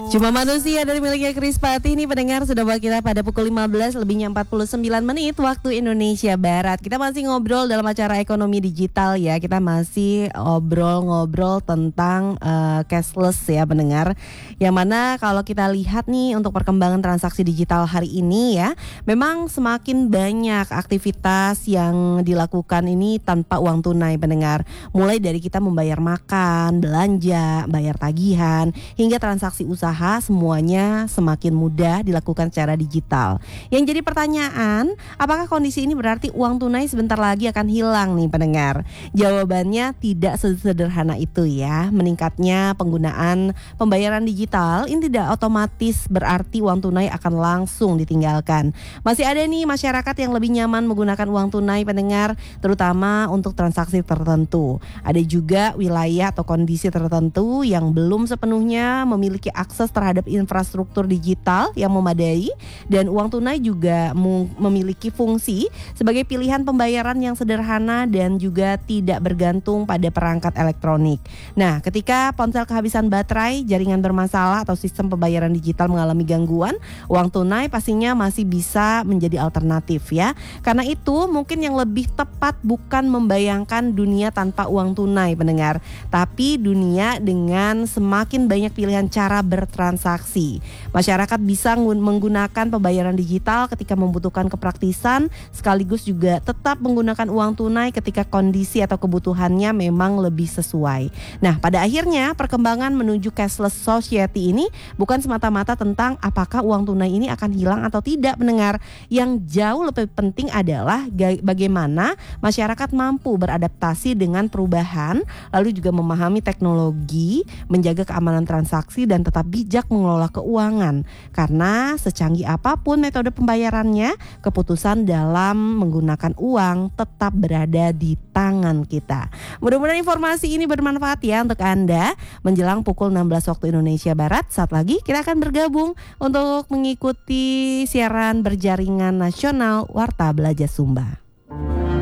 Cuma Manusia dari miliknya Krispati ini pendengar sudah bawa kita pada pukul 15:49 waktu Indonesia Barat. Kita masih ngobrol dalam acara ekonomi digital ya. Kita masih ngobrol tentang cashless ya pendengar. Yang mana kalau kita lihat nih untuk perkembangan transaksi digital hari ini ya, memang semakin banyak aktivitas yang dilakukan ini tanpa uang tunai pendengar. Mulai dari kita membayar makan, belanja, bayar tagihan, hingga transaksi usaha, semuanya semakin mudah dilakukan secara digital. Yang jadi pertanyaan, apakah kondisi ini berarti uang tunai sebentar lagi akan hilang nih pendengar? Jawabannya tidak sesederhana itu ya. Meningkatnya penggunaan pembayaran digital ini tidak otomatis berarti uang tunai akan langsung ditinggalkan. Masih ada nih masyarakat yang lebih nyaman menggunakan uang tunai pendengar, terutama untuk transaksi tertentu. Ada juga wilayah atau kondisi tertentu yang belum sepenuhnya memiliki akses terhadap infrastruktur digital yang memadai, dan uang tunai juga memiliki fungsi sebagai pilihan pembayaran yang sederhana dan juga tidak bergantung pada perangkat elektronik. Nah, ketika ponsel kehabisan baterai, jaringan bermasalah atau sistem pembayaran digital mengalami gangguan, uang tunai pastinya masih bisa menjadi alternatif ya. Karena itu mungkin yang lebih tepat bukan membayangkan dunia tanpa uang tunai pendengar, tapi dunia dengan semakin banyak pilihan cara bertransaksi. Masyarakat bisa menggunakan pembayaran digital ketika membutuhkan kepraktisan, sekaligus juga tetap menggunakan uang tunai ketika kondisi atau kebutuhannya memang lebih sesuai. Nah, pada akhirnya perkembangan menuju cashless society ini bukan semata-mata tentang apakah uang tunai ini akan hilang atau tidak pendengar. Yang jauh lebih penting adalah bagaimana masyarakat mampu beradaptasi dengan perubahan, lalu juga memahami teknologi, menjaga keamanan transaksi, dan tetap bijak mengelola keuangan. Karena secanggih apapun metode pembayarannya, keputusan dalam menggunakan uang tetap berada di tangan kita. Mudah-mudahan informasi ini bermanfaat ya untuk Anda. Menjelang pukul 16 waktu Indonesia Barat, saat lagi kita akan bergabung untuk mengikuti siaran berjaringan nasional Warta Belajar Sumba.